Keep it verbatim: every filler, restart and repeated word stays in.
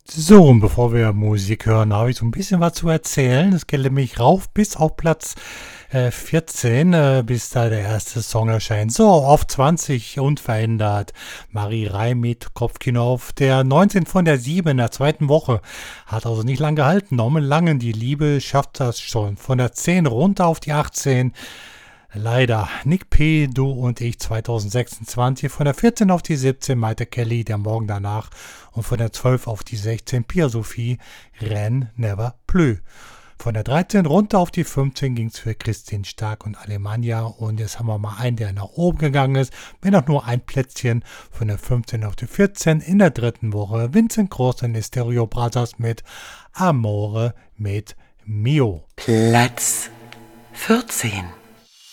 So, und bevor wir Musik hören, habe ich so ein bisschen was zu erzählen. Es geht nämlich rauf bis auf Platz äh, vierzehn, äh, bis da der erste Song erscheint. So, auf zwanzig unverändert. Marie Reim mit Kopfkino auf der neunzehn von der sieben in der zweiten Woche. Hat also nicht lang gehalten. Norman Langen, die Liebe, schafft das schon. Von der zehn runter auf die achtzehn. Leider. Nick P., Du und ich zweitausendsechsundzwanzig. Von der vierzehn auf die siebzehn Maite Kelly, der Morgen danach. Und von der zwölf auf die sechzehn Pia Sophie, Rennes Never Plus. Von der dreizehn runter auf die fünfzehn ging es für Christine Stark und Alemannia. Und jetzt haben wir mal einen, der nach oben gegangen ist. Wenn auch nur ein Plätzchen. Von der fünfzehn auf die vierzehn in der dritten Woche. Vincent Groß und Stereo Brothers mit Amore mit Mio. Platz vierzehn.